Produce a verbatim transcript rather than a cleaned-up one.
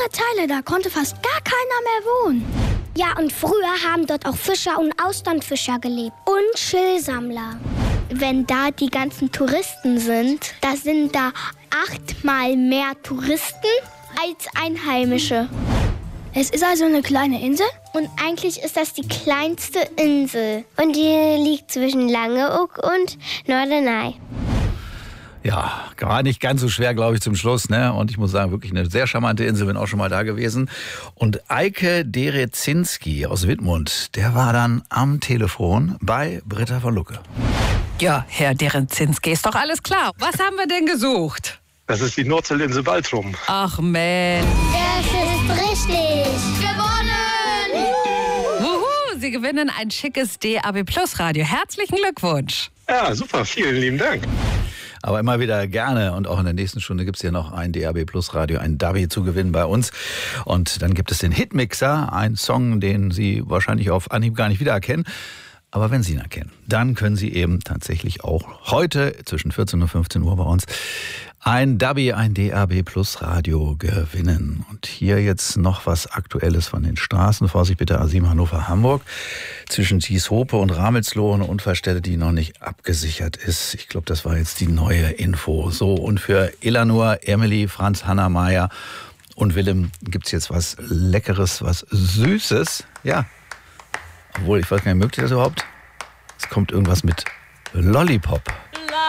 leere Teile, da konnte fast gar keiner mehr wohnen. Ja, und früher haben dort auch Fischer und Austernfischer gelebt. Und Schillsammler. Wenn da die ganzen Touristen sind, da sind da achtmal mehr Touristen als Einheimische. Es ist also eine kleine Insel? Und eigentlich ist das die kleinste Insel. Und die liegt zwischen Langeoog und Norderney. Ja, gar nicht ganz so schwer, glaube ich, zum Schluss, ne? Und ich muss sagen, wirklich eine sehr charmante Insel, bin auch schon mal da gewesen. Und Eike Derezinski aus Wittmund, der war dann am Telefon bei Britta von Lucke. Ja, Herr Derezinski, ist doch alles klar. Was haben wir denn gesucht? Das ist die Nordseeinsel Baltrum. Ach Mensch. Das ist richtig. Gewonnen! Wuhu, Sie gewinnen ein schickes D A B Plus Radio. Herzlichen Glückwunsch. Ja, super, vielen lieben Dank. Aber immer wieder gerne. Und auch in der nächsten Stunde gibt es hier noch ein D A B Plus Radio, ein Dabi zu gewinnen bei uns. Und dann gibt es den Hitmixer, ein Song, den Sie wahrscheinlich auf Anhieb gar nicht wiedererkennen. Aber wenn Sie ihn erkennen, dann können Sie eben tatsächlich auch heute zwischen vierzehn und fünfzehn Uhr bei uns ein Dabi, ein D A B Plus Radio gewinnen. Und hier jetzt noch was Aktuelles von den Straßen. Vorsicht bitte, A sieben Hannover Hamburg. Zwischen Thieshope und Ramelsloh eine Unfallstelle, die noch nicht abgesichert ist. Ich glaube, das war jetzt die neue Info. So, und für Elanor, Emily, Franz, Hanna, Maya und Willem gibt's jetzt was Leckeres, was Süßes. Ja, obwohl, ich weiß gar nicht, mögt ihr das überhaupt? Es kommt irgendwas mit Lollipop.